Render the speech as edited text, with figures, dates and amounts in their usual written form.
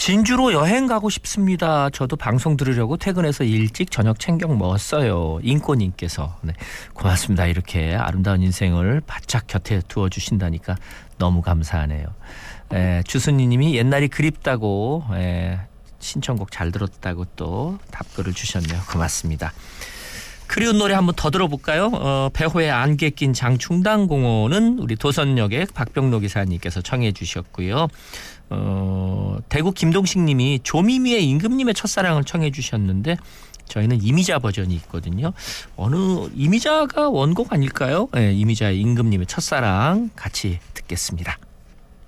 진주로 여행 가고 싶습니다. 저도 방송 들으려고 퇴근해서 일찍 저녁 챙겨 먹었어요. 인꼬님께서. 네, 고맙습니다. 이렇게 아름다운 인생을 바짝 곁에 두어주신다니까 너무 감사하네요. 주순이님이 옛날이 그립다고 신청곡 잘 들었다고 또 답글을 주셨네요. 고맙습니다. 그리운 노래 한번 더 들어볼까요? 배호의 안개 낀 장충당공원은 우리 도선역의 박병록 기사님께서 청해 주셨고요. 대구 김동식 님이 조미미의 임금님의 첫사랑을 청해 주셨는데 저희는 이미자 버전이 있거든요. 어느 이미자가 원곡 아닐까요? 이미자의 임금님의 첫사랑 같이 듣겠습니다.